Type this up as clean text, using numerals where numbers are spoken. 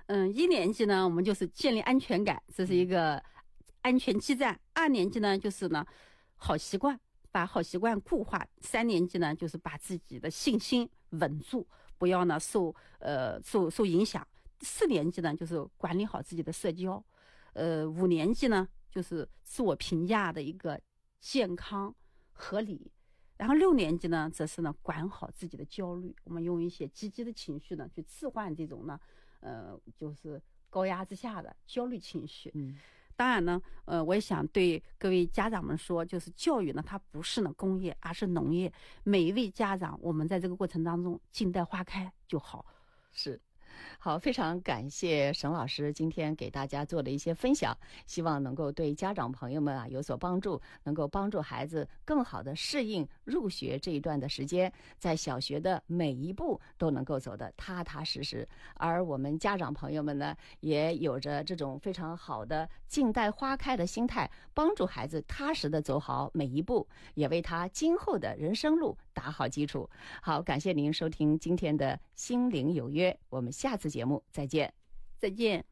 一年级呢，我们就是建立安全感，这是一个安全基站。2年级呢，就是呢好习惯，把好习惯固化。3年级呢，就是把自己的信心稳住，不要呢受影响。4年级呢，就是管理好自己的社交。5年级呢，就是自我评价的一个健康合理。然后6年级呢，则是呢管好自己的焦虑，我们用一些积极的情绪呢去置换这种呢就是高压之下的焦虑情绪。当然呢我也想对各位家长们说，就是教育呢它不是呢工业，而是农业。每一位家长，我们在这个过程当中静待花开就好。 是。好，非常感谢沈老师今天给大家做的一些分享，希望能够对家长朋友们有所帮助，能够帮助孩子更好的适应入学这一段的时间，在小学的每一步都能够走得踏踏实实。而我们家长朋友们呢，也有着这种非常好的静待花开的心态，帮助孩子踏实的走好每一步，也为他今后的人生路打好基础。好，感谢您收听今天的心灵有约，我们下次节目再见。 再见。